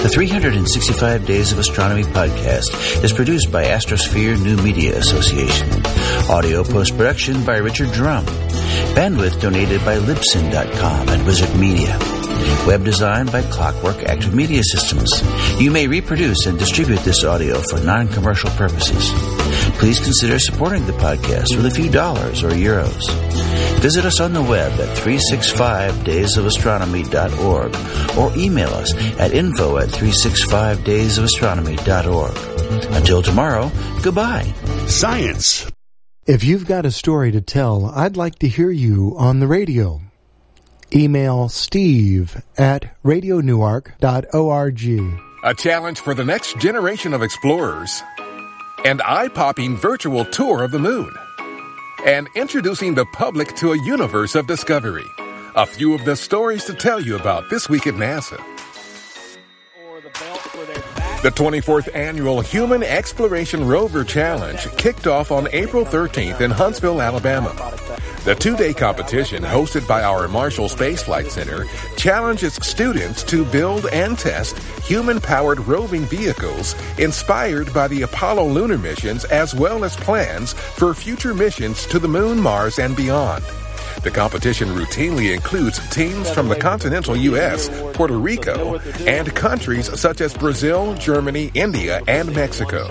The 365 Days of Astronomy podcast is produced by Astrosphere New Media Association. Audio post-production by Richard Drum. Bandwidth donated by Libsyn.com and Wizard Media. Web design by Clockwork Active Media Systems. You may reproduce and distribute this audio for non-commercial purposes. Please consider supporting the podcast with a few dollars or euros. Visit us on the web at 365daysofastronomy.org or email us at info@365daysofastronomy.org. Until tomorrow, goodbye. Science. If you've got a story to tell, I'd like to hear you on the radio. Email steve@radionewark.org. A challenge for the next generation of explorers. An eye-popping virtual tour of the moon. And introducing the public to a universe of discovery. A few of the stories to tell you about this week at NASA. The 24th Annual Human Exploration Rover Challenge kicked off on April 13th in Huntsville, Alabama. The two-day competition, hosted by our Marshall Space Flight Center, challenges students to build and test human-powered roving vehicles inspired by the Apollo lunar missions, as well as plans for future missions to the Moon, Mars, and beyond. The competition routinely includes teams from the continental U.S., Puerto Rico, and countries such as Brazil, Germany, India, and Mexico.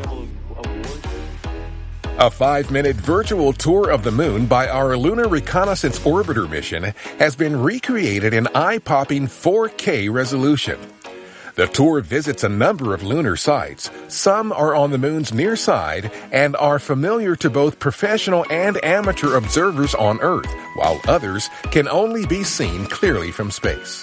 A 5-minute virtual tour of the moon by our Lunar Reconnaissance Orbiter mission has been recreated in eye-popping 4K resolution. The tour visits a number of lunar sites. Some are on the moon's near side and are familiar to both professional and amateur observers on Earth, while others can only be seen clearly from space.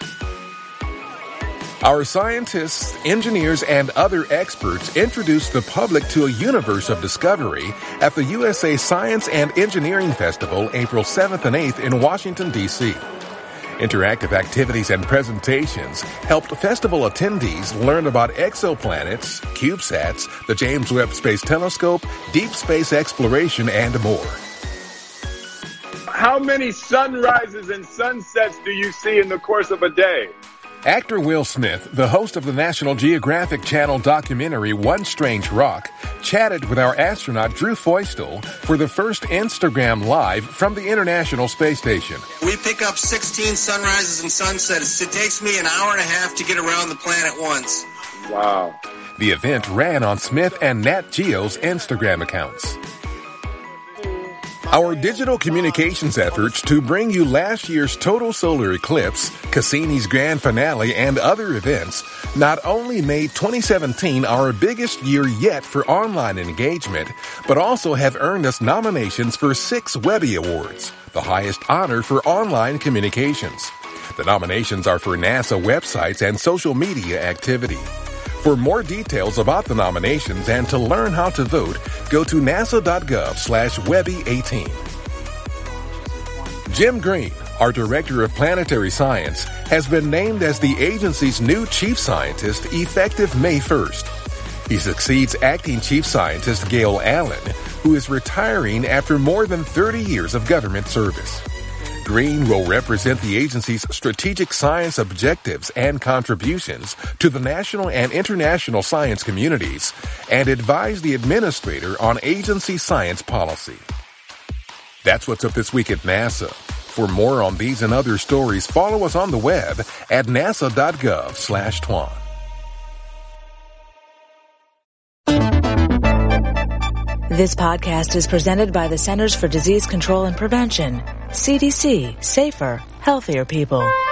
Our scientists, engineers, and other experts introduce the public to a universe of discovery at the USA Science and Engineering Festival, April 7th and 8th in Washington, D.C. Interactive activities and presentations helped festival attendees learn about exoplanets, CubeSats, the James Webb Space Telescope, deep space exploration, and more. How many sunrises and sunsets do you see in the course of a day? Actor Will Smith, the host of the National Geographic Channel documentary One Strange Rock, chatted with our astronaut Drew Feustel for the first Instagram Live from the International Space Station. We pick up 16 sunrises and sunsets. It takes me an hour and a half to get around the planet once. Wow. The event ran on Smith and Nat Geo's Instagram accounts. Our digital communications efforts to bring you last year's total solar eclipse, Cassini's grand finale, and other events not only made 2017 our biggest year yet for online engagement, but also have earned us nominations for 6 Webby Awards, the highest honor for online communications. The nominations are for NASA websites and social media activity. For more details about the nominations and to learn how to vote, go to nasa.gov/Webby18. Jim Green, our Director of Planetary Science, has been named as the agency's new Chief Scientist effective May 1st. He succeeds Acting Chief Scientist Gail Allen, who is retiring after more than 30 years of government service. Green will represent the agency's strategic science objectives and contributions to the national and international science communities and advise the administrator on agency science policy. That's what's up this week at NASA. For more on these and other stories, follow us on the web at nasa.gov/Twan. This podcast is presented by the Centers for Disease Control and Prevention. CDC. Safer, healthier people.